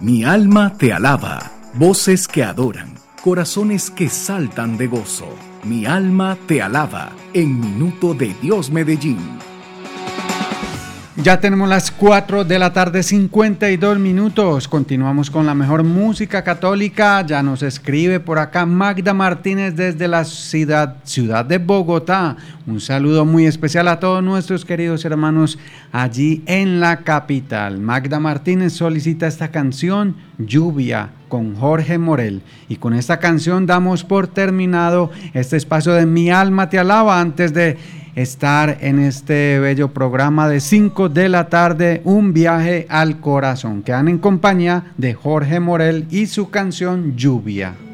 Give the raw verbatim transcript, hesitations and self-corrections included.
Mi alma te alaba, voces que adoran, corazones que saltan de gozo. Mi alma te alaba, en Minuto de Dios Medellín. Ya tenemos las cuatro de la tarde, cincuenta y dos minutos. Continuamos con la mejor música católica. Ya nos escribe por acá Magda Martínez desde la ciudad, ciudad de Bogotá. Un saludo muy especial a todos nuestros queridos hermanos allí en la capital. Magda Martínez solicita esta canción, Lluvia, con Jorge Morel. Y con esta canción damos por terminado este espacio de Mi Alma Te Alaba. Antes de estar en este bello programa de cinco de la tarde, un viaje al corazón. Quedan en compañía de Jorge Morel y su canción Lluvia.